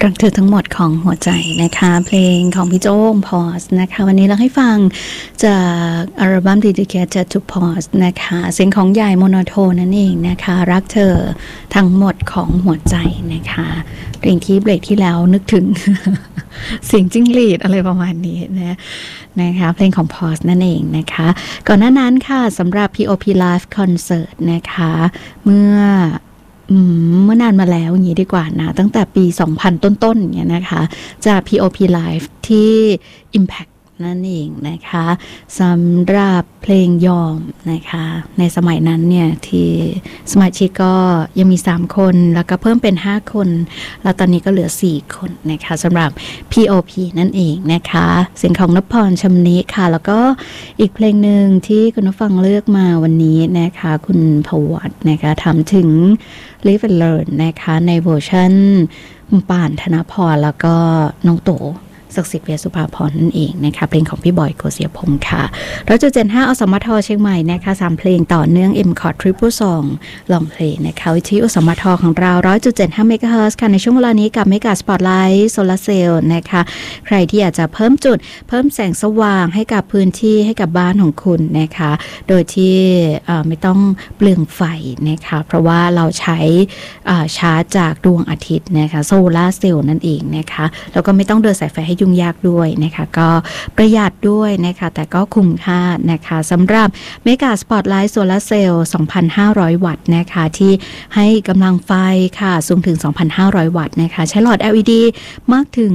รักเธอทั้งหมดของหัวใจนะคะเพลงของพี่โจ้ง Pause นะคะวันนี้เราให้ฟังจากอัลบั้ม Dedicated to Pause นะคะเสียงของใหญ่โมโนโทนนั่นเองนะคะรักเธอทั้งหมดของหัวใจนะคะเพลงที่เบรกที่แล้วนึกถึง เสียงจิ้งหรีดอะไรประมาณนี้นะคะเพลงของ Pause นั่นเองนะคะก่อนหน้านั้นค่ะสำหรับ POP Live Concert นะคะเมื่อนานมาแล้วอย่างนี้ดีกว่านะตั้งแต่ปี 2000 ต้นๆอย่างเงี้ยนะคะจาก POP Live ที่ Impact นั่นเองนะคะสำหรับเพลงยอมนะคะในสมัยนั้นเนี่ยที่สมาชิกก็ยังมี3คนแล้วก็เพิ่มเป็น5คนแล้วตอนนี้ก็เหลือ4คนนะคะสำหรับ POP นั่นเองนะคะเสียงของนพพรชำนิค่ะแล้วก็อีกเพลงหนึ่งที่คุณผู้ฟังเลือกมาวันนี้นะคะคุณพวัตนะคะทำถึง Live and Learn นะคะในเวอร์ชันป่านธนพรแล้วก็น้องโตศักดิ์สิทธิ์เวียสุภาพรนั่นเองนะคะเพลงของพี่บอยโกเสียพงษ์ค่ะ100.75 อสมทเชียงใหม่นะคะ3เพลงต่อเนื่อง M-Chord Triple Song ลองเพลงนะคะวิทยุอสมทของเรา 100.75 เมกะเฮิรตซ์ค่ะในช่วงเวลานี้กับเมกะสปอตไลท์โซลาร์เซลล์นะคะใครที่อยากจะเพิ่มจุดเพิ่มแสงสว่างให้กับพื้นที่ให้กับบ้านของคุณนะคะโดยที่ไม่ต้องเปลืองไฟนะคะเพราะว่าเราใช้ชาร์จจากดวงอาทิตย์นะคะโซลาร์เซลล์นั่นเองนะคะแล้วก็ไม่ต้องเดินสายไฟให้ยุ่งยากด้วยนะคะก็ประหยัดด้วยนะคะแต่ก็คุ้มค่านะคะสำหรับเมกะสปอตไลท์โซลาร์เซลล์ 2,500 วัตต์นะคะที่ให้กำลังไฟค่ะสูงถึง 2,500 วัตต์นะคะใช้หลอด LED มากถึง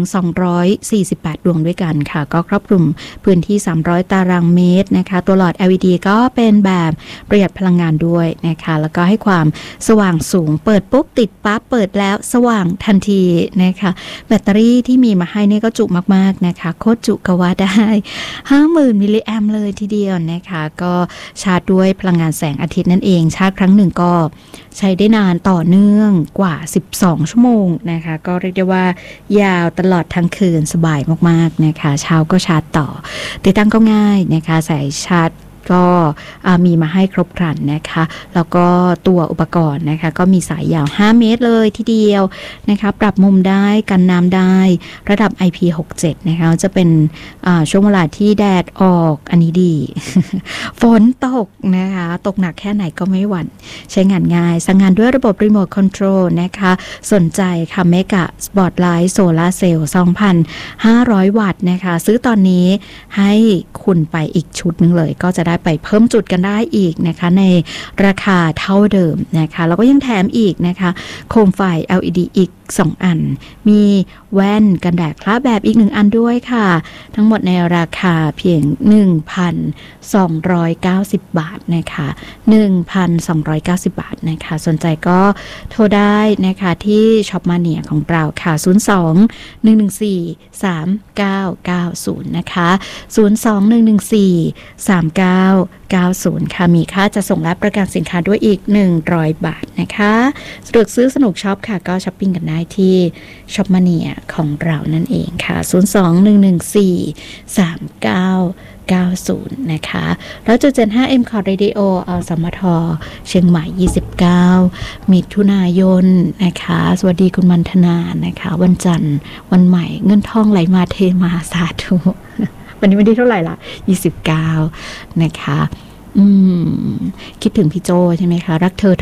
248ดวงด้วยกันค่ะก็ครอบคลุมพื้นที่300ตารางเมตรนะคะตัวหลอด LED ก็เป็นแบบประหยัดพลังงานด้วยนะคะแล้วก็ให้ความสว่างสูงเปิดปุ๊บติดปั๊บเปิดแล้วสว่างทันทีนะคะแบตเตอรี่ที่มีมาให้นี่ก็จุมากๆนะคะโคตรจุก็ว่าได้ 50,000 มิลลิแอมป์เลยทีเดียวนะคะก็ชาร์จด้วยพลังงานแสงอาทิตย์นั่นเองชาร์จครั้งหนึ่งก็ใช้ได้นานต่อเนื่องกว่า12ชั่วโมงนะคะก็เรียกได้ว่ายาวตลอดทั้งคืนสบายมากๆนะคะเช้าก็ชาร์จต่อติดตั้งก็ง่ายนะคะใส่ชาร์จก็มีมาให้ครบครันนะคะแล้วก็ตัวอุปกรณ์นะคะก็มีสายยาว5เมตรเลยทีเดียวนะคะปรับมุมได้กันน้ำได้ระดับ IP67 นะคะจะเป็นช่วงเวลาที่แดดออกอันนี้ดี ฝนตกนะคะตกหนักแค่ไหนก็ไม่หวั่นใช้งานง่ายสั่งงานด้วยระบบรีโมทคอนโทรลนะคะสนใจค่ะเมกะสปอตไลท์โซลาร์เซลล์ 2,500 วัตต์นะคะซื้อตอนนี้ให้คุณไปอีกชุดนึงเลยก็จะได้ไปเพิ่มจุดกันได้อีกนะคะในราคาเท่าเดิมนะคะแล้วก็ยังแถมอีกนะคะโคมไฟ LED อีก2อันมีแว่นกันแดดคล้าแบบอีก1อันด้วยค่ะทั้งหมดในราคาเพียง 1,290 บาทนะคะ 1,290 บาทนะคะสนใจก็โทรได้นะคะที่ช็อปมาเนียของเราค่ะ02-114-3990นะคะ02-114-3990ค่ะมีค่าจะส่งและประกันสินค้าด้วยอีก100บาทนะคะสะดวกซื้อสนุกช็อปค่ะก็ช้อปปิ้งกันได้ที่ช็อปมาเนียของเรานั่นเองค่ะ02-114-3990นะคะแล้วจุด75 M-Chord Radio อสมทเชียงใหม่29มิถุนายนนะคะสวัสดีคุณมันธนานะคะวันจันทร์วันใหม่เงินทองไหลมาเทมาสาธุวันนี้วันที่เท่าไหร่ล่ะ29นะคะคิดถึงพี่โจใช่ไหมคะรักเธอ